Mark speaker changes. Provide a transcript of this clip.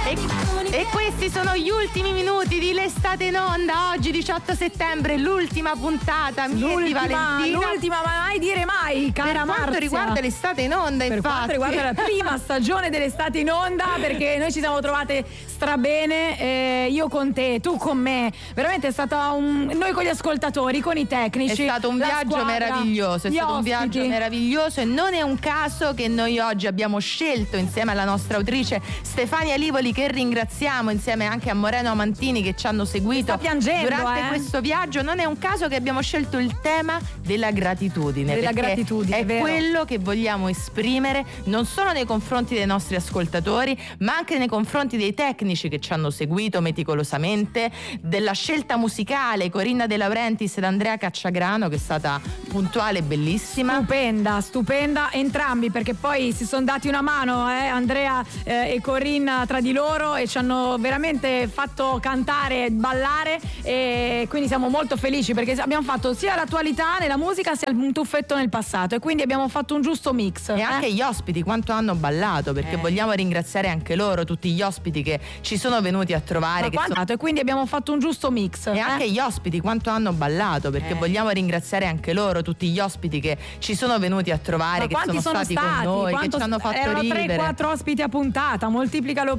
Speaker 1: E questi sono gli ultimi minuti di L'Estate in Onda. Oggi 18 settembre, l'ultima puntata di Valentina.
Speaker 2: L'ultima, ma mai dire mai, cara Marzia.
Speaker 1: Per quanto riguarda L'Estate in Onda,
Speaker 2: per
Speaker 1: infatti.
Speaker 2: quanto riguarda la prima stagione dell'Estate in Onda, perché noi ci siamo trovate strabene, io con te, tu con me. Veramente è stato noi con gli ascoltatori, con i tecnici.
Speaker 1: È stato un viaggio meraviglioso, è stato un viaggio meraviglioso e non è un caso che noi oggi abbiamo scelto, insieme alla nostra autrice Stefania Livoli, che ringraziamo, insieme anche a Moreno Amantini, che ci hanno seguito durante questo viaggio, non è un caso che abbiamo scelto il tema della gratitudine.
Speaker 2: Della gratitudine,
Speaker 1: è quello che vogliamo esprimere non solo nei confronti dei nostri ascoltatori, ma anche nei confronti dei tecnici che ci hanno seguito meticolosamente, della scelta musicale, Corinna De Laurentiis ed Andrea Cacciagrano, che è stata puntuale e bellissima.
Speaker 2: Stupenda entrambi, perché poi si sono dati una mano, Andrea e Corinna, tra di loro, e ci hanno veramente fatto cantare e ballare, e quindi siamo molto felici perché abbiamo fatto sia l'attualità nella musica sia un tuffetto nel passato, e quindi abbiamo fatto un giusto mix.
Speaker 1: E anche gli ospiti quanto hanno ballato, perché vogliamo ringraziare anche loro, tutti gli ospiti che ci sono venuti a trovare,
Speaker 2: e quindi abbiamo fatto un giusto mix.
Speaker 1: E anche gli ospiti quanto hanno ballato, perché vogliamo ringraziare anche loro, tutti gli ospiti che ci sono venuti a trovare, che sono stati con noi, che ci hanno fatto ridere.
Speaker 2: Erano 3-4 ospiti a puntata, moltiplicalo